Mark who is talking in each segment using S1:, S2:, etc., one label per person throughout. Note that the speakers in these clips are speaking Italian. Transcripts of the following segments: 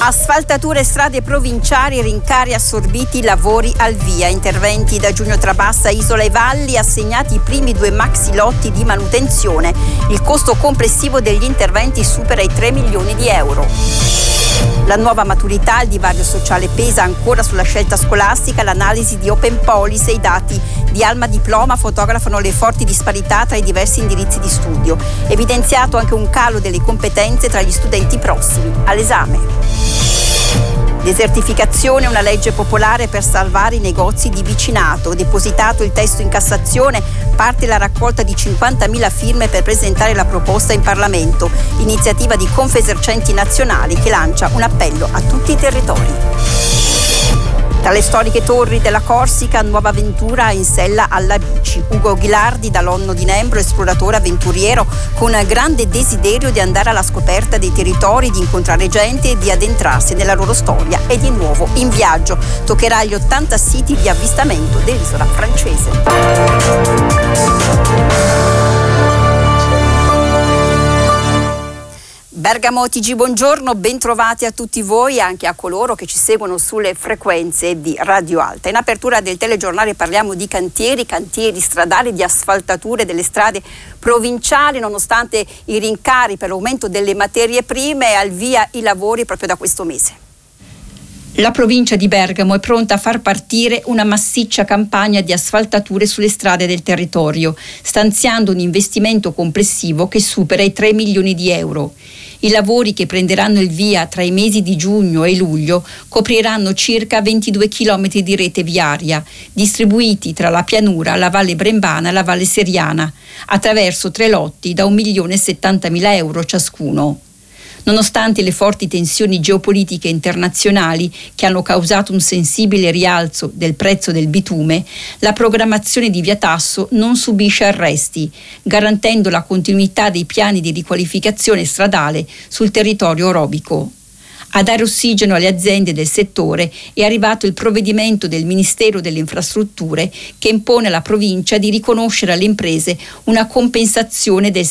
S1: Asfaltature e strade provinciali, rincari assorbiti, lavori al via. Interventi da giugno tra Bassa, Isola e Valli, assegnati i primi 2 maxi lotti di manutenzione. Il costo complessivo degli interventi supera i 3 milioni di euro. La nuova maturità, il divario sociale pesa ancora sulla scelta scolastica. L'analisi di Open Policy e i dati di Alma Diploma fotografano le forti disparità tra i diversi indirizzi di studio. Evidenziato anche un calo delle competenze tra gli studenti prossimi all'esame. Desertificazione, una legge popolare per salvare i negozi di vicinato. Depositato il testo in Cassazione, parte la raccolta di 50.000 firme per presentare la proposta in Parlamento. Iniziativa di Confesercenti Nazionali che lancia un appello a tutti i territori. Tra le storiche torri della Corsica, nuova avventura in sella alla bici. Ugo Ghilardi, dall'Onno di Nembro, esploratore avventuriero con grande desiderio di andare alla scoperta dei territori, di incontrare gente e di addentrarsi nella loro storia. E di nuovo in viaggio. Toccherà gli 80 siti di avvistamento dell'isola francese. Bergamo TG, buongiorno, bentrovati a tutti voi e anche a coloro che ci seguono sulle frequenze di Radio Alta. In apertura del telegiornale parliamo di cantieri stradali, di asfaltature delle strade provinciali. Nonostante i rincari per l'aumento delle materie prime, al via i lavori proprio da questo mese. La provincia di Bergamo è pronta a far partire una massiccia campagna di asfaltature sulle strade del territorio, stanziando un investimento complessivo che supera i 3 milioni di euro. I lavori, che prenderanno il via tra i mesi di giugno e luglio, copriranno circa 22 chilometri di rete viaria, distribuiti tra la pianura, la Valle Brembana e la Valle Seriana, attraverso 3 lotti da 1.070.000 euro ciascuno. Nonostante le forti tensioni geopolitiche internazionali che hanno causato un sensibile rialzo del prezzo del bitume, la programmazione di Via Tasso non subisce arresti, garantendo la continuità dei piani di riqualificazione stradale sul territorio orobico. A dare ossigeno alle aziende del settore è arrivato il provvedimento del Ministero delle Infrastrutture che impone alla provincia di riconoscere alle imprese una compensazione del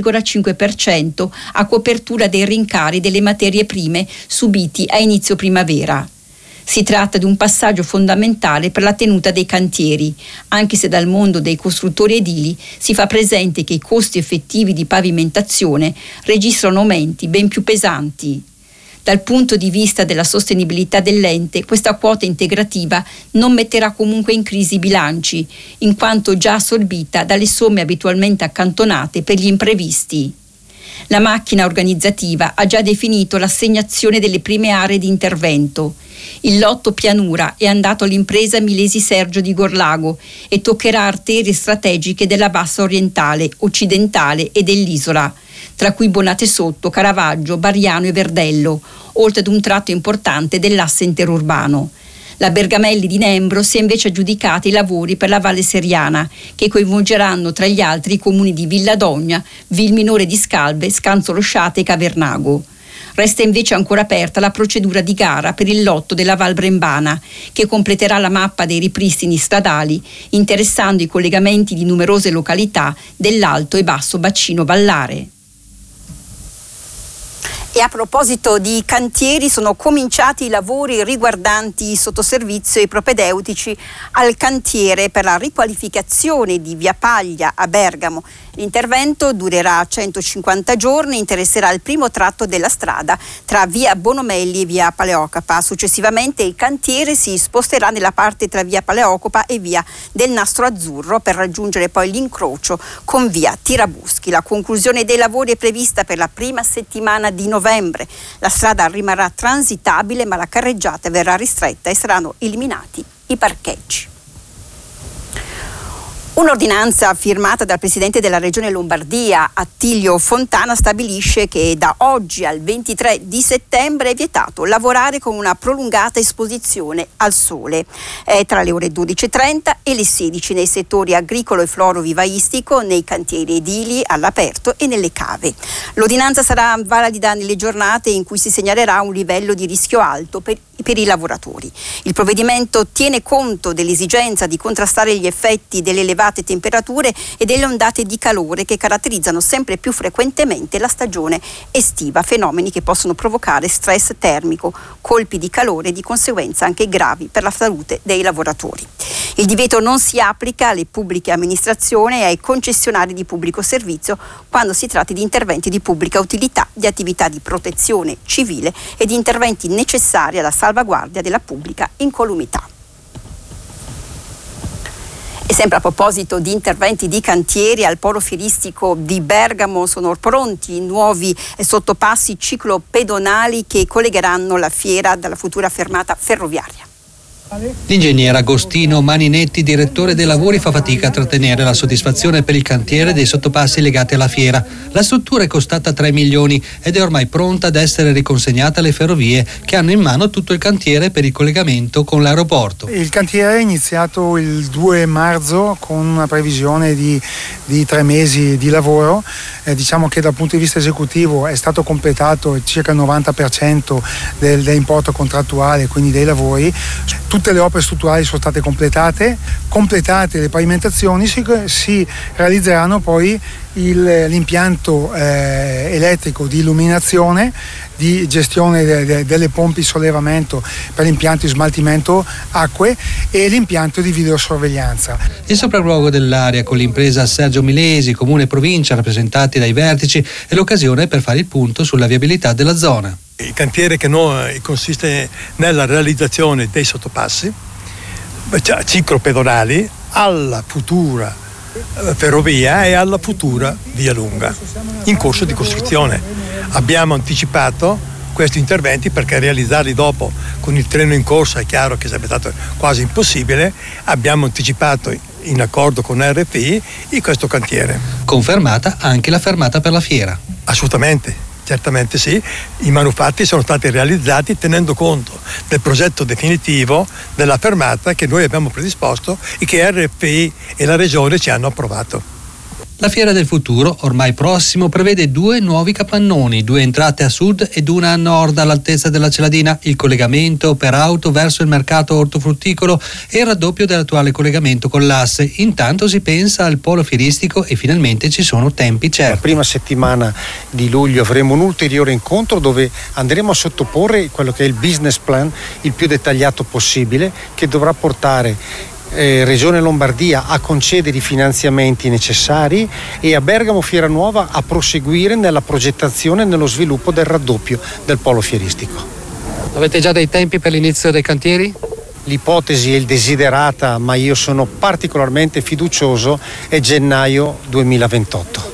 S1: 6,5% a copertura dei rincari delle materie prime subiti a inizio primavera. Si tratta di un passaggio fondamentale per la tenuta dei cantieri, anche se dal mondo dei costruttori edili si fa presente che i costi effettivi di pavimentazione registrano aumenti ben più pesanti. Dal punto di vista della sostenibilità dell'ente, questa quota integrativa non metterà comunque in crisi i bilanci, in quanto già assorbita dalle somme abitualmente accantonate per gli imprevisti. La macchina organizzativa ha già definito l'assegnazione delle prime aree di intervento. Il lotto pianura è andato all'impresa Milesi Sergio di Gorlago e toccherà arterie strategiche della Bassa Orientale, Occidentale e dell'isola, tra cui Bonate Sotto, Caravaggio, Bariano e Verdello, oltre ad un tratto importante dell'asse interurbano. La Bergamelli di Nembro si è invece aggiudicata i lavori per la Valle Seriana, che coinvolgeranno tra gli altri i comuni di Villadogna, Vilminore di Scalve, Scanzolosciate e Cavernago. Resta invece ancora aperta la procedura di gara per il lotto della Val Brembana, che completerà la mappa dei ripristini stradali, interessando i collegamenti di numerose località dell'alto e basso bacino vallare. E a proposito di cantieri, sono cominciati i lavori riguardanti i sottoservizio e i propedeutici al cantiere per la riqualificazione di Via Paglia a Bergamo. L'intervento durerà 150 giorni, interesserà il primo tratto della strada tra Via Bonomelli e Via Paleocapa. Successivamente il cantiere si sposterà nella parte tra Via Paleocopa e Via del Nastro Azzurro per raggiungere poi l'incrocio con Via Tirabuschi. La conclusione dei lavori è prevista per la prima settimana di novembre. La strada rimarrà transitabile, ma la carreggiata verrà ristretta e saranno eliminati i parcheggi. Un'ordinanza firmata dal presidente della Regione Lombardia, Attilio Fontana, stabilisce che da oggi al 23 di settembre è vietato lavorare con una prolungata esposizione al sole tra le ore 12:30 e le 16 nei settori agricolo e florovivaistico, nei cantieri edili, all'aperto e nelle cave. L'ordinanza sarà valida nelle giornate in cui si segnalerà un livello di rischio alto per i lavoratori. Il provvedimento tiene conto dell'esigenza di contrastare gli effetti dell'elevata elevate temperature e delle ondate di calore che caratterizzano sempre più frequentemente la stagione estiva, fenomeni che possono provocare stress termico, colpi di calore e di conseguenza anche gravi per la salute dei lavoratori. Il divieto non si applica alle pubbliche amministrazioni e ai concessionari di pubblico servizio quando si tratta di interventi di pubblica utilità, di attività di protezione civile e di interventi necessari alla salvaguardia della pubblica incolumità. E sempre a proposito di interventi di cantieri, al polo fieristico di Bergamo sono pronti nuovi sottopassi ciclopedonali che collegheranno la fiera dalla futura fermata ferroviaria.
S2: L'ingegnere Agostino Maninetti, direttore dei lavori, fa fatica a trattenere la soddisfazione per il cantiere dei sottopassi legati alla fiera. La struttura è costata 3 milioni ed è ormai pronta ad essere riconsegnata alle ferrovie, che hanno in mano tutto il cantiere per il collegamento con l'aeroporto.
S3: Il cantiere è iniziato il 2 marzo con una previsione di 3 mesi di lavoro. Diciamo che dal punto di vista esecutivo è stato completato circa il 90% dell'importo contrattuale, quindi dei lavori. Tutte le opere strutturali sono state completate le pavimentazioni, si realizzeranno poi l'impianto elettrico di illuminazione, di gestione delle pompe di sollevamento per l'impianto di smaltimento acque e l'impianto di videosorveglianza.
S2: Il sopralluogo dell'area con l'impresa Sergio Milesi, comune e provincia rappresentati dai vertici, è l'occasione per fare il punto sulla viabilità della zona.
S4: Il cantiere che consiste nella realizzazione dei sottopassi ciclopedonali alla futura ferrovia e alla futura via lunga in corso di costruzione. Abbiamo anticipato questi interventi perché realizzarli dopo con il treno in corsa è chiaro che sarebbe stato quasi impossibile. Abbiamo anticipato in accordo con RFI questo cantiere.
S2: Confermata anche la fermata per la fiera.
S4: Assolutamente. Certamente sì, i manufatti sono stati realizzati tenendo conto del progetto definitivo della fermata che noi abbiamo predisposto e che RFI e la Regione ci hanno approvato.
S2: La Fiera del Futuro, ormai prossimo, prevede 2 nuovi capannoni, 2 entrate a sud ed una a nord all'altezza della Celadina, il collegamento per auto verso il mercato ortofrutticolo e il raddoppio dell'attuale collegamento con l'Asse. Intanto si pensa al polo fieristico e finalmente ci sono tempi certi.
S5: La prima settimana di luglio avremo un ulteriore incontro dove andremo a sottoporre quello che è il business plan il più dettagliato possibile, che dovrà portare Regione Lombardia a concedere i finanziamenti necessari e a Bergamo Fiera Nuova a proseguire nella progettazione e nello sviluppo del raddoppio del polo fieristico.
S2: Avete già dei tempi per l'inizio dei cantieri?
S5: L'ipotesi è il desiderata, ma io sono particolarmente fiducioso, è gennaio 2028.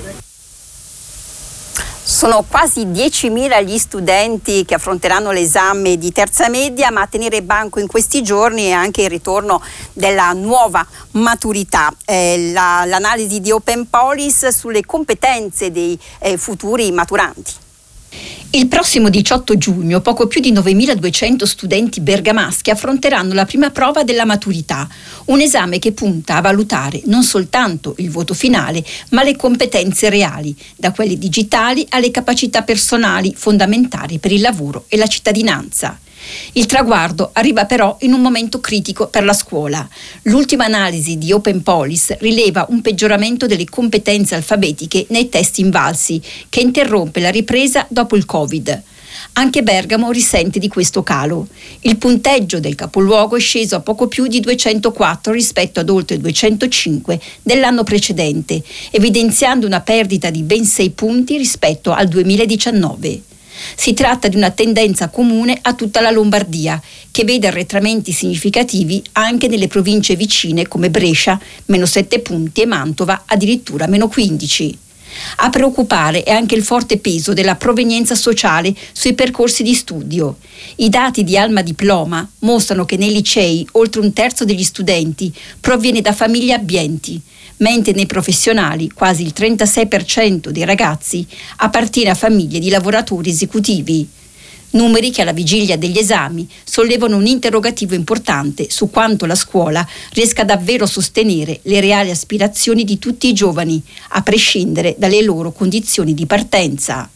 S1: Sono quasi 10.000 gli studenti che affronteranno l'esame di terza media, ma a tenere banco in questi giorni è anche il ritorno della nuova maturità, l'analisi di Open Polis sulle competenze dei futuri maturanti.
S6: Il prossimo 18 giugno poco più di 9.200 studenti bergamaschi affronteranno la prima prova della maturità, un esame che punta a valutare non soltanto il voto finale, ma le competenze reali, da quelle digitali alle capacità personali fondamentali per il lavoro e la cittadinanza. Il traguardo arriva però in un momento critico per la scuola. L'ultima analisi di Open Polis rileva un peggioramento delle competenze alfabetiche nei test invalsi, che interrompe la ripresa dopo il Covid. Anche Bergamo risente di questo calo. Il punteggio del capoluogo è sceso a poco più di 204 rispetto ad oltre 205 dell'anno precedente, evidenziando una perdita di ben 6 punti rispetto al 2019. Si tratta di una tendenza comune a tutta la Lombardia, che vede arretramenti significativi anche nelle province vicine come Brescia, meno 7 punti, e Mantova addirittura meno 15. A preoccupare è anche il forte peso della provenienza sociale sui percorsi di studio. I dati di Alma Diploma mostrano che nei licei oltre un terzo degli studenti proviene da famiglie abbienti, mentre nei professionali quasi il 36% dei ragazzi appartiene a famiglie di lavoratori esecutivi. Numeri che alla vigilia degli esami sollevano un interrogativo importante su quanto la scuola riesca davvero a sostenere le reali aspirazioni di tutti i giovani, a prescindere dalle loro condizioni di partenza.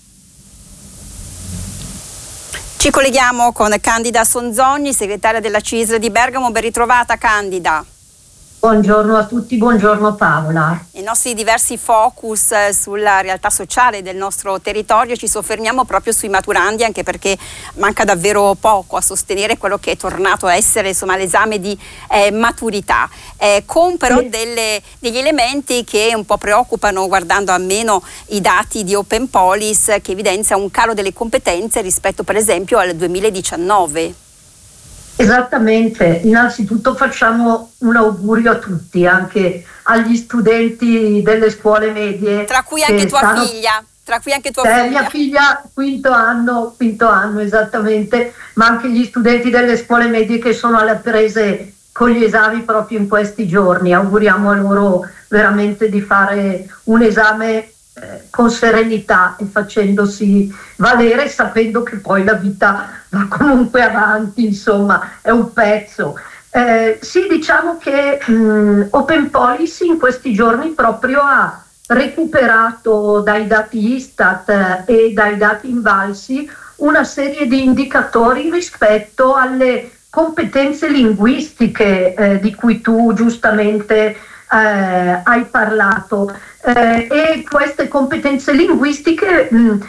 S1: Ci colleghiamo con Candida Sonzogni, segretaria della CISL di Bergamo. Ben ritrovata, Candida.
S7: Buongiorno a tutti, buongiorno Paola.
S1: I nostri diversi focus sulla realtà sociale del nostro territorio ci soffermiamo proprio sui maturandi, anche perché manca davvero poco a sostenere quello che è tornato a essere, insomma, l'esame di maturità, con però degli elementi che un po' preoccupano, guardando almeno i dati di Open Polis, che evidenzia un calo delle competenze rispetto per esempio al 2019.
S7: Esattamente, innanzitutto facciamo un augurio a tutti, anche agli studenti delle scuole medie.
S1: Tra cui anche tua figlia.
S7: Mia figlia, quinto anno esattamente, ma anche gli studenti delle scuole medie che sono alle prese con gli esami proprio in questi giorni. Auguriamo a loro veramente di fare un esame con serenità e facendosi valere, sapendo che poi la vita va comunque avanti, insomma è un pezzo. Sì, diciamo che Open Policy in questi giorni proprio ha recuperato dai dati Istat e dai dati Invalsi una serie di indicatori rispetto alle competenze linguistiche di cui tu giustamente hai parlato. E queste competenze linguistiche,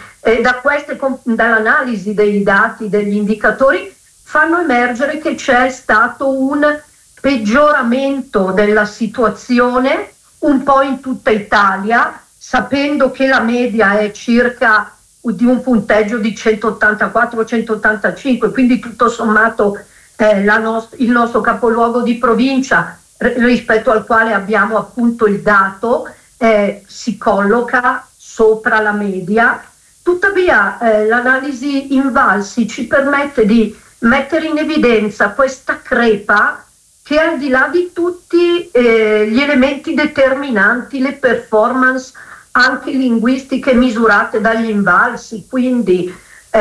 S7: dall'analisi dei dati, degli indicatori, fanno emergere che c'è stato un peggioramento della situazione un po' in tutta Italia, sapendo che la media è circa di un punteggio di 184-185, quindi tutto sommato il nostro capoluogo di provincia, rispetto al quale abbiamo appunto il dato, si colloca sopra la media. Tuttavia l'analisi Invalsi ci permette di mettere in evidenza questa crepa che, al di là di tutti gli elementi determinanti, le performance anche linguistiche misurate dagli Invalsi, quindi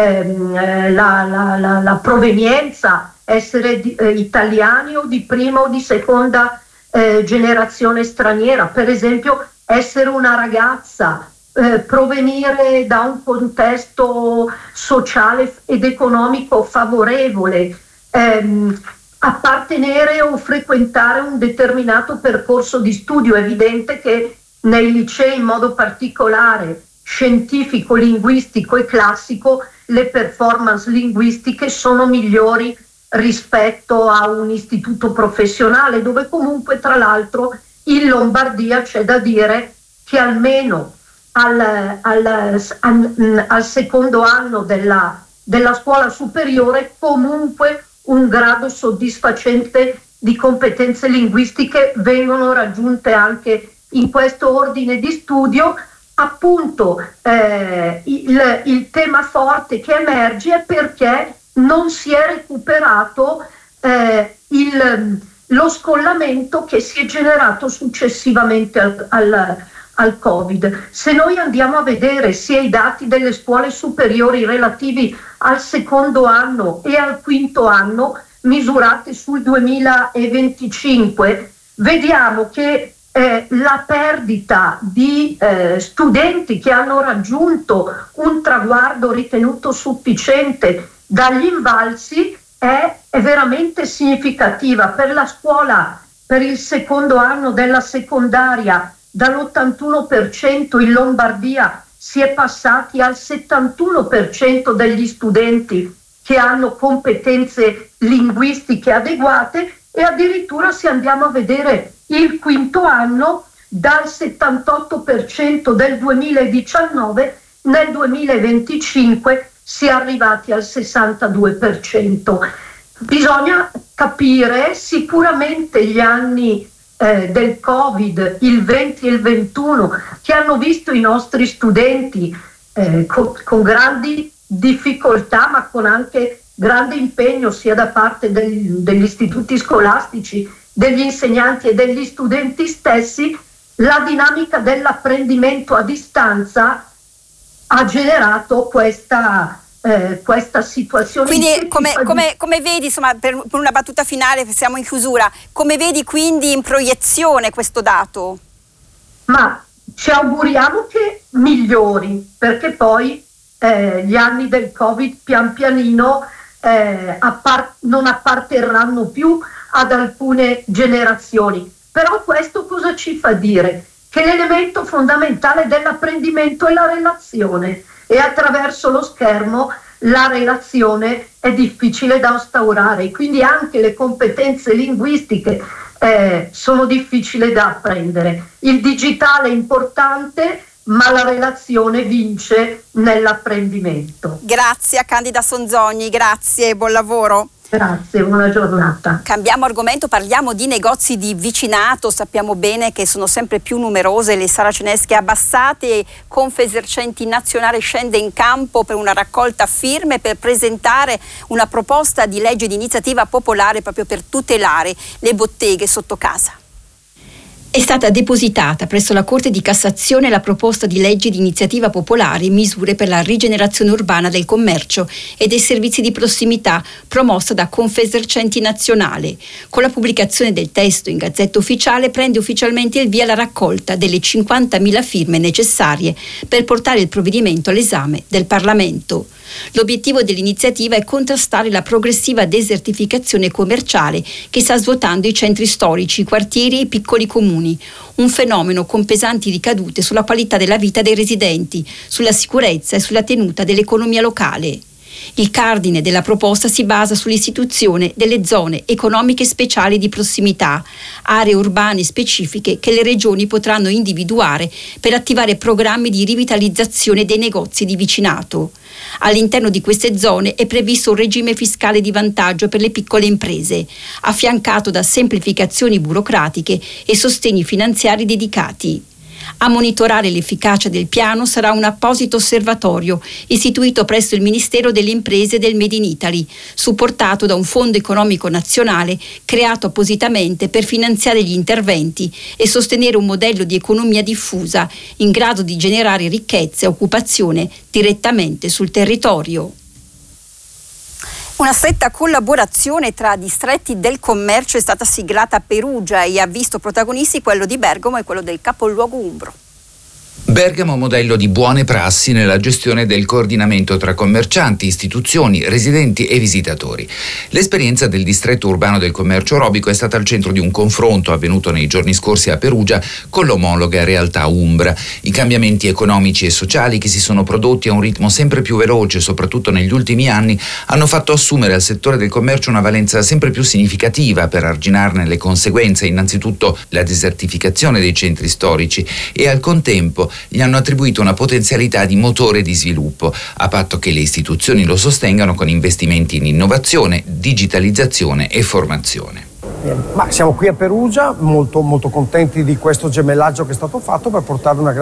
S7: la provenienza, essere italiani o di prima o di seconda generazione straniera, per esempio essere una ragazza, provenire da un contesto sociale ed economico favorevole, appartenere o frequentare un determinato percorso di studio. È evidente che nei licei, in modo particolare scientifico, linguistico e classico, le performance linguistiche sono migliori rispetto a un istituto professionale, dove comunque, tra l'altro, in Lombardia c'è da dire che almeno al secondo anno della scuola superiore comunque un grado soddisfacente di competenze linguistiche vengono raggiunte anche in questo ordine di studio. Appunto il tema forte che emerge è perché non si è recuperato lo scollamento che si è generato successivamente al Covid. Se noi andiamo a vedere sia i dati delle scuole superiori relativi al secondo anno e al quinto anno, misurati sul 2025, vediamo che la perdita di studenti che hanno raggiunto un traguardo ritenuto sufficiente dagli Invalsi è veramente significativa. Per la scuola, per il secondo anno della secondaria, dall'81% in Lombardia si è passati al 71% degli studenti che hanno competenze linguistiche adeguate, e addirittura, se andiamo a vedere il quinto anno, dal 78% del 2019 nel 2025 si è arrivati al 62%. Bisogna capire sicuramente gli anni del Covid, il 20 e il 21, che hanno visto i nostri studenti con grandi difficoltà, ma con anche grande impegno sia da parte degli istituti scolastici, degli insegnanti e degli studenti stessi. La dinamica dell'apprendimento a distanza ha generato questa situazione.
S1: Quindi come vedi, insomma, per una battuta finale, siamo in chiusura, come vedi quindi in proiezione questo dato?
S7: Ma ci auguriamo che migliori, perché poi gli anni del Covid pian pianino non apparterranno più ad alcune generazioni. Però questo cosa ci fa dire? Che l'elemento fondamentale dell'apprendimento è la relazione, e attraverso lo schermo la relazione è difficile da instaurare, quindi anche le competenze linguistiche sono difficili da apprendere. Il digitale è importante, ma la relazione vince nell'apprendimento.
S1: Grazie a Candida Sonzogni, grazie, buon lavoro.
S7: Grazie, buona giornata.
S1: Cambiamo argomento, parliamo di negozi di vicinato. Sappiamo bene che sono sempre più numerose le saracinesche abbassate. Confesercenti Nazionale scende in campo per una raccolta firme per presentare una proposta di legge di iniziativa popolare proprio per tutelare le botteghe sotto casa.
S6: È stata depositata presso la Corte di Cassazione la proposta di legge di iniziativa popolare misure per la rigenerazione urbana del commercio e dei servizi di prossimità promossa da Confesercenti Nazionale. Con la pubblicazione del testo in Gazzetta Ufficiale prende ufficialmente il via la raccolta delle 50.000 firme necessarie per portare il provvedimento all'esame del Parlamento. L'obiettivo dell'iniziativa è contrastare la progressiva desertificazione commerciale che sta svuotando i centri storici, i quartieri e i piccoli comuni, un fenomeno con pesanti ricadute sulla qualità della vita dei residenti, sulla sicurezza e sulla tenuta dell'economia locale. Il cardine della proposta si basa sull'istituzione delle zone economiche speciali di prossimità, aree urbane specifiche che le regioni potranno individuare per attivare programmi di rivitalizzazione dei negozi di vicinato. All'interno di queste zone è previsto un regime fiscale di vantaggio per le piccole imprese, affiancato da semplificazioni burocratiche e sostegni finanziari dedicati. A monitorare l'efficacia del piano sarà un apposito osservatorio istituito presso il Ministero delle Imprese del Made in Italy, supportato da un fondo economico nazionale creato appositamente per finanziare gli interventi e sostenere un modello di economia diffusa in grado di generare ricchezza e occupazione direttamente sul territorio.
S1: Una stretta collaborazione tra distretti del commercio è stata siglata a Perugia e ha visto protagonisti quello di Bergamo e quello del capoluogo umbro.
S8: Bergamo modello di buone prassi nella gestione del coordinamento tra commercianti, istituzioni, residenti e visitatori. L'esperienza del distretto urbano del commercio orobico è stata al centro di un confronto avvenuto nei giorni scorsi a Perugia con l'omologa realtà umbra. I cambiamenti economici e sociali che si sono prodotti a un ritmo sempre più veloce, soprattutto negli ultimi anni, hanno fatto assumere al settore del commercio una valenza sempre più significativa per arginarne le conseguenze, innanzitutto la desertificazione dei centri storici, e al contempo gli hanno attribuito una potenzialità di motore di sviluppo, a patto che le istituzioni lo sostengano con investimenti in innovazione, digitalizzazione e formazione.
S9: Ma siamo qui a Perugia, molto contenti di questo gemellaggio che è stato fatto per portare una grande